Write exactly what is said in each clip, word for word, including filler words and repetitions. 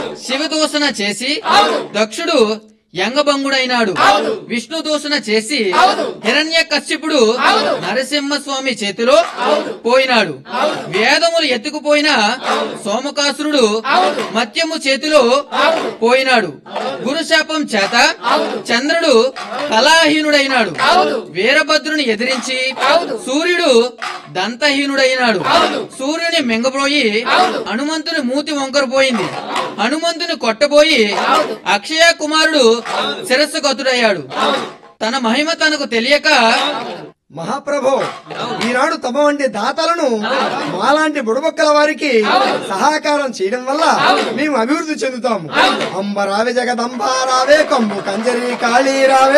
శివదూషణ చేసి దక్షుడు యంగభంగుడైనాడు. విష్ణు దూషణ చేసి హిరణ్య కశ్యపుడు నరసింహస్వామి చేతిలో పోయినాడు. వేదములు ఎత్తుకుపోయిన సోమకాసురుడు మత్యము చేతిలో పోయినాడు. గురుశాపం చేత చంద్రుడు కళాహీనుడైనాడు. వీరభద్రుని ఎదిరించి సూర్యుడు దంతహీనుడైనాడు. సూర్యుని మింగబోయి హనుమంతుని మూతి వంకరపోయింది. హనుమంతుని కొట్టబోయి అక్షయ కుమారుడు శిరస్సు గతుడయ్యాడు. తన మహిమ తనకు తెలియక, మహాప్రభో, ఈనాడు తమ వంటి దాతలను మాలాంటి బుడబొక్కల వారికి సహకారం చేయడం వల్ల మేము అభివృద్ధి చెందుతాము. అంబరావే జగదంబారావే కంబు కంజరి కాళీరావే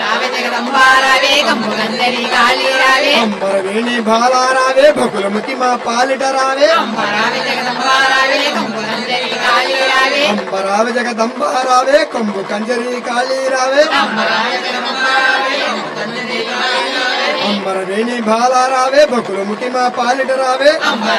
అంబరవేణి బాలారావే భకులముఖి మా పాలిట రావే అంబరావే జగదంబారావే కంబు కంజరి కాళీరావే అంబరవేణి బాలారావే భకులముఖి మా పాలిట రావే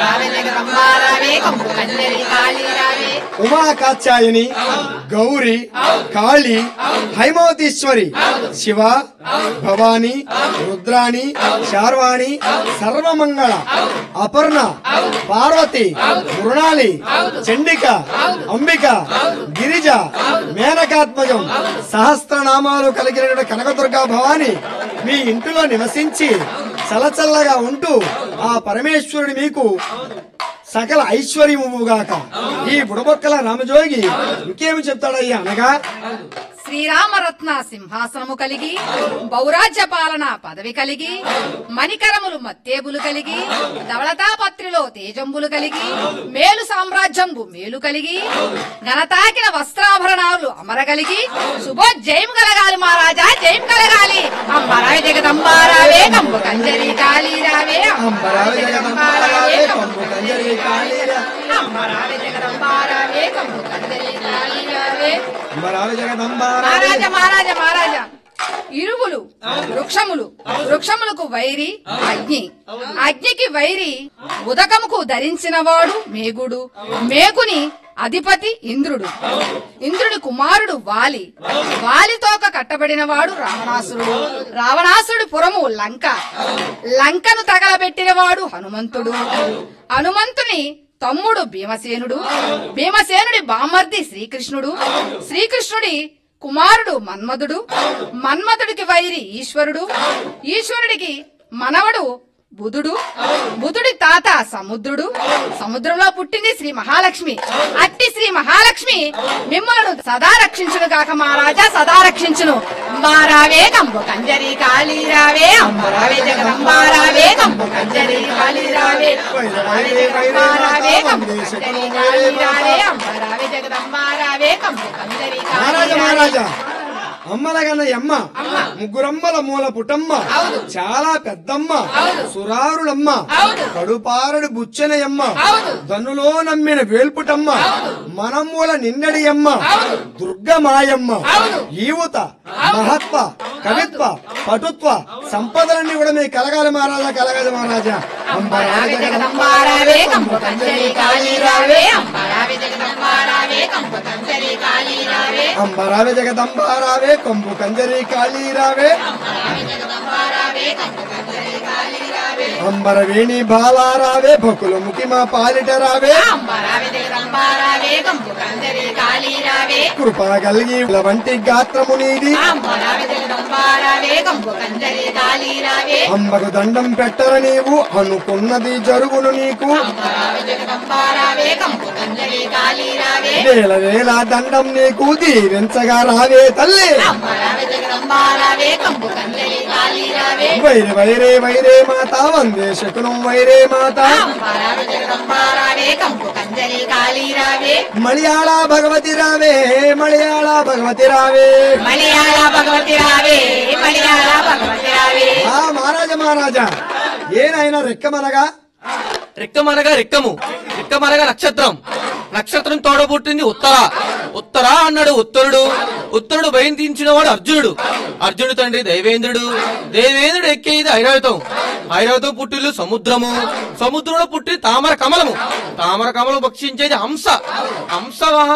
ఉమా కాత్యాయని గౌరి కాళి హైమవతీశ్వరి శివ భవాని రుద్రాణి శార్వాణి సర్వమంగళ అపర్ణ పార్వతి మృణాలి చండిక అంబిక గిరిజ మేనకాత్మజం సహస్రనామాలు కలిగిన కనకదుర్గా భవాని మీ ఇంటిలో నివసించి చలచల్లగా ఉంటూ ఆ పరమేశ్వరుడు మీకు సకల ఐశ్వర్యముగాక. ఈ బుడబొక్కల రామజోగి ఇంకేమి చెప్తాడయ్యా అనగా, శ్రీరామరత్న సింహాసనము కలిగి బౌరాజ్య పాలన పదవి కలిగి మణికరములు మత్తేబులు కలిగి ధవళతాపత్రిలో తేజంబులు కలిగి మేలు సామ్రాజ్యంబు మేలు కలిగి ఘనతాకిన వస్త్రాభరణాలు అమరగలిగి శుభోజ్జయం కలగాలి మహారాజా, జయం కలగాలి. అంబరావే జగదంబారావే కంబు కంజరి కాళీరావే అంబరావే జగదంబారావే కంబు కంజరి కాళీరావే అంబరావే జగదంబారావే కంబు కంజరి కాళీరావే అంబరావే జగదంబారావే. మహారాజా మహారాజా మహారాజా ఇరువులు వృక్షములు, వృక్షములకు వైరి అగ్ని, అగ్నికి వైరి ఉదకముకు ధరించిన వాడు మేఘుడు, మేఘుని అధిపతి ఇంద్రుడు, ఇంద్రుడి కుమారుడు వాలి, వాలితోక కట్టబడిన వాడు రావణాసురుడు, రావణాసురుడి పురము లంక, లంకను తగలబెట్టిన వాడు హనుమంతుడు, హనుమంతుని తమ్ముడు భీమసేనుడు, భీమసేనుడి బామర్ది శ్రీకృష్ణుడు, శ్రీకృష్ణుడి కుమారుడు మన్మధుడు, మన్మధుడికి వైరి ఈశ్వరుడు, ఈశ్వరుడికి మనవడు బుధుడు, బుధుడి తాత సముద్రుడు, సముద్రంలో పుట్టింది శ్రీ మహాలక్ష్మి. అట్టి శ్రీ మహాలక్ష్మి మిమ్మలను సదా రక్షించును కాక మహారాజా, సదా రక్షించును. అంబారావే కంబు కంజరి కాళీరావే అంబరావే జగదంబారావే కంబు కంజరి కాళీరావే అంబరావే కంబు కంజరి కాళీరావే అంబరావే జగదంబారావే కంబు కంజరి కాళీరావే. అమ్మలగన్న అమ్మ ముగ్గురమ్మల మూల పుటమ్మ చాలా పెద్దమ్మ సురారులమ్మ కడుపారడు బుచ్చనయమ్మ ధనులో నమ్మిన వేల్పుటమ్మ మనమూల నిన్నడి అమ్మ దుర్గమాయమ్మ ఈవుత మహత్వ కవిత్వ పటుత్వ సంపదలన్నీ కూడా మీకు కలగాలి మహారాజా, కలగాలి మహారాజా. అంబరావే జగదంబారావే కంబు కంజరి కాళీరావే అంబరావే జగదంబారావే కంబు కంజరి కాళీరావే అంబరావే జగదంబారావే కంబు కంజరి కాళీరావే అంబరవేణి బాలారావే భకులముఖి మా పాలిట రావే అంబరావే జగదంబారావే కంబు కంజరి కాళీరావే కృపా కలిగి వంటి గాత్రము నీది అంబరావే జగదంబారావే కంబు కంజరి కాళీరావే అంబకు దండం పెట్టర నీవు అనుకున్నది జరుగును నీకు అంబరావే జగదంబారావే కంబు కంజరి కాళీరావే వేల వేల దండం నీకు దీవించగా రావే తల్లి అంబరావే జగదంబారావే కంబు కంజరి కాళీరావే వైరే వైరే వైరే మాత వందే శకునం వైరే మాత అంబరావే జగదంబారావే కంబు కంజరి కాళీరావే మలయాళ భగవతి రావే మలయాళ భగవతి రావే మలయాళ భగవతి రావే మలయాళ భగవతి రావే. ఆ మహారాజా మహారాజా ఏనాయన రెక్కమనగా రెక్కమనగా రెక్కము, రెక్కమనగా నక్షత్రం, నక్షత్రం తోడబుట్టింది ఉత్తర, ఉత్తర అన్నాడు ఉత్తరుడు, ఉత్తరుడు భయం వాడు అర్జునుడు, అర్జునుడు తండ్రి దేవేంద్రుడు, దేవేంద్రుడు ఎక్కేది ఐరావతం, ఐరావతం పుట్టిల్లు సముద్రము, సముద్రంలో పుట్టి తామర కమలము, తామర కమలం భక్షించేది హంస, హంస